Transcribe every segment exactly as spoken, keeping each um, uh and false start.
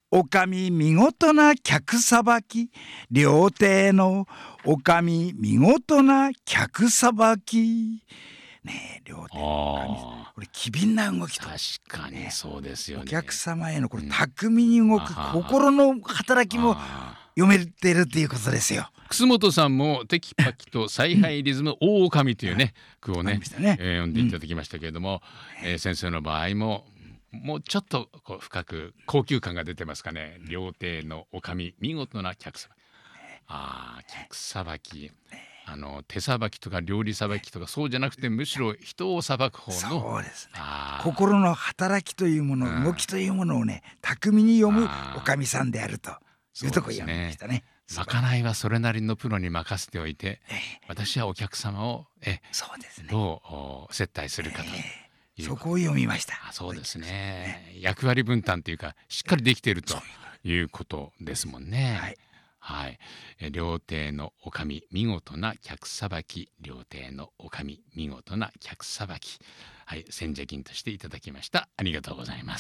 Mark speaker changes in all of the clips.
Speaker 1: おかみ見事な客さばき、料亭のおかみ見事な客さばき。ねえ、料亭のおかみさん、
Speaker 2: あ
Speaker 1: これ機敏な動きと、
Speaker 2: あ、確かにそうですよね。
Speaker 1: お客様へのこれ
Speaker 2: うん
Speaker 1: 巧みに動く
Speaker 2: あはは
Speaker 1: 心の働きも
Speaker 2: あ
Speaker 1: 読めてるっていうことですよ。
Speaker 2: ー楠本さんもテキパキと采配リズム大狼というね句を
Speaker 1: あり
Speaker 2: ね
Speaker 1: ましたね。
Speaker 2: えー読んでいただきましたけれども、えー先生の場合ももうちょっとこう深く高級感が出てますかね。料亭のおかみ見事な客さばき。ああ、客さばき。あの手さばきとか料理さばきとかそうじゃなくてむしろ人をさばく方の。
Speaker 1: そうですね。
Speaker 2: あー
Speaker 1: 心の働きというも
Speaker 2: うん
Speaker 1: の、動きというものをね、巧みに読む
Speaker 2: あー
Speaker 1: おかみさんであるというところを読みましたね。
Speaker 2: まかないはそれなりのプロに任せておいて、
Speaker 1: ええ
Speaker 2: 私はお客様をえ
Speaker 1: そうですね。
Speaker 2: どうお接待するかという
Speaker 1: そこを読みました。
Speaker 2: あそうですね。役割分担というかしっかりできているということですもんね。
Speaker 1: はい。
Speaker 2: はい、え料亭のおかみ見事な客さばき、料亭のおかみ見事な客さばき、はい、千社金としていただきました。ありがとうございます。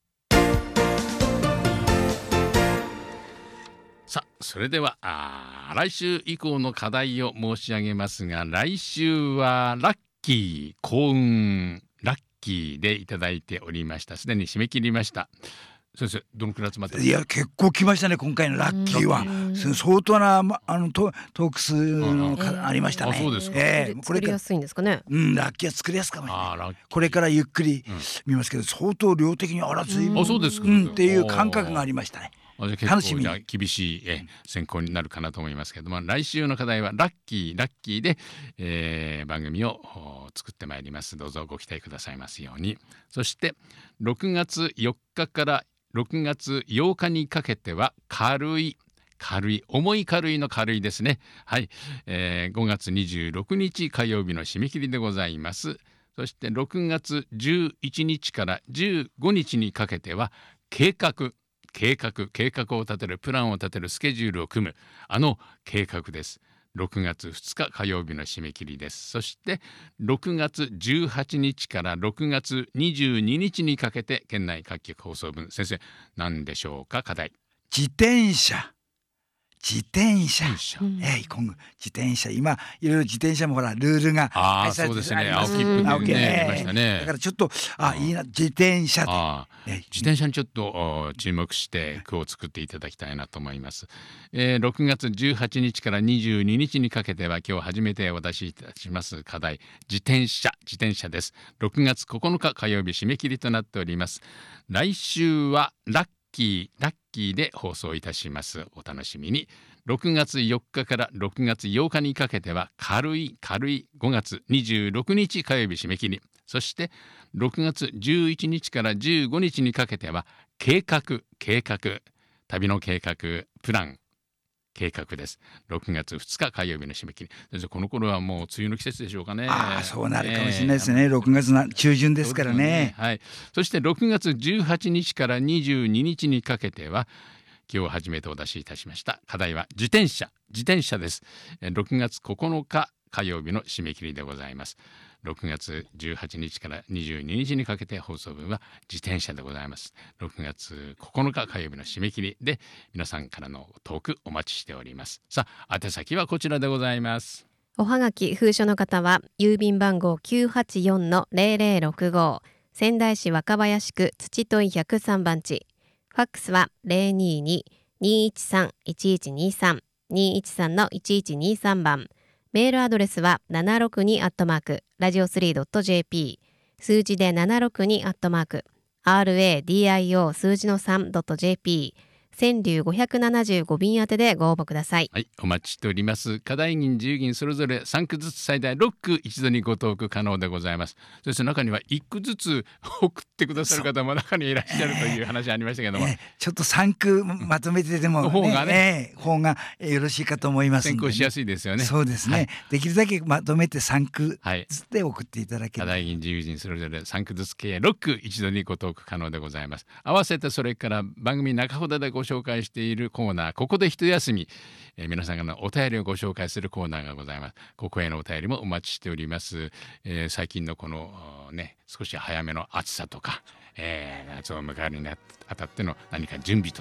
Speaker 2: さあ、それではあ来週以降の課題を申し上げますが、来週はラッキー幸運ラッキーでいただいておりました。すでに締め切りました。先生どのくらい集まってますか。
Speaker 1: いや結構来ましたね今回のラッキーは。す相当なまあのトトーク数のか、
Speaker 3: えー
Speaker 1: ありましたね。
Speaker 2: あそうですか
Speaker 1: ええ
Speaker 3: 作りやすいんですかね。
Speaker 1: うんラッキーは作りやすかもしれない。
Speaker 2: あラッキー
Speaker 1: これからゆっくり見ますけど、相当量的にあらずいぶん
Speaker 2: あそうですか、
Speaker 1: うんっていう感覚がありましたね。
Speaker 2: あじゃあ
Speaker 1: 楽しみ
Speaker 2: 結構じゃあ厳しいえ選考になるかなと思いますけども、来週の課題はラッキーラッキーで、えー番組をお作ってまいります。どうぞご期待くださいますように。そしてろくがつよっかからろくがつようかにかけては軽い軽い重い軽いの軽いですね。はい、えーごがつにじゅうろくにち火曜日の締め切りでございます。そしてろくがつじゅういちにちからじゅうごにちにかけては計画計画計画を立てるプランを立てるスケジュールを組むあの計画です。ろくがつふつか火曜日の締め切りです。そしてろくがつじゅうはちにちからろくがつにじゅうににちにかけて県内各局放送分、先生何でしょうか課題。
Speaker 1: 自転車自転車
Speaker 2: 自転車
Speaker 1: ええ今後自転車今いろいろ自転車もほらルールが
Speaker 2: ああ
Speaker 1: 配されて
Speaker 2: そうですね。
Speaker 1: あります
Speaker 2: 青切符で
Speaker 1: 青切符
Speaker 2: ね
Speaker 1: ええ
Speaker 2: 出ましたね。
Speaker 1: だからちょっとあいいな自転車で
Speaker 2: ああ
Speaker 1: ええ
Speaker 2: 自転車にちょっとお注目して句を作っていただきたいなと思います。えー、ろくがつじゅうはちにちからにじゅうににちにかけては今日初めてお出しいたします課題自転車自転車です。ろくがつここのか火曜日締め切りとなっております。来週はラッキーラッキーで放送いたします。お楽しみに。ろくがつよっかからろくがつようかにかけては軽い軽いごがつにじゅうろくにち火曜日締め切り。そしてろくがつじゅういちにちからじゅうごにちにかけては計画計画旅の計画プラン計画です。ろくがつふつか火曜日の締め切り。先生この頃はもう梅雨の季節でしょうかね。
Speaker 1: ああそうなるかもしれないですね。ろくがつな中旬ですからね。
Speaker 2: はい。そしてろくがつじゅうはちにちからにじゅうににちにかけては今日初めてお出しいたしました課題は自転車自転車です。ろくがつここのか火曜日の締め切りでございます。ろくがつじゅうはちにちからにじゅうににちにかけて放送分は自転車でございます。ろくがつここのか火曜日の締め切りで皆さんからのトークお待ちしております。さあ宛先はこちらでございます。
Speaker 3: おはがき封書の方は郵便番号 きゅうはちよんのぜろぜろろくご 仙台市若林区土問ひゃくさんばん地。ファックスは ゼロにに にいちさん いちいちにさん にいちさんのいちいちにさん番。メールアドレスはななろくにアットマークラジオスリードットジェーピー 数字でななろくにアットマーク ラディオ数字の さんドットジェーピー 川柳ごひゃくななじゅうご便宛てでご応募ください。
Speaker 2: はい、お待ちしております。課題銀自由銀それぞれさんくずつ最大ろっく一度にご投句可能でございます。そして中にはいっくずつ送ってくださる方も中にいらっしゃるという話ありましたけども、
Speaker 1: ええちょっとさんくまとめてでも、ね、
Speaker 2: 方がね
Speaker 1: ええ方がよろしいかと思いますんで、ね、
Speaker 2: 先行しやすいですよね。
Speaker 1: そうですね、
Speaker 2: はい、
Speaker 1: できるだけまとめてさんく
Speaker 2: はい
Speaker 1: ずつで送っていただけ
Speaker 2: 課
Speaker 1: れば、
Speaker 2: 題銀自由人それぞれさんくずつ計ろっく一度にご投句可能でございます。合わせてそれから番組中ほどでご紹介しているコーナーここで一休み、えー、皆さんからのお便りをご紹介するコーナーがございます。ここへのお便りもお待ちしております。えー、最近のこのね少し早めの暑さとか、えー、夏を迎えるにあたっての何か準備と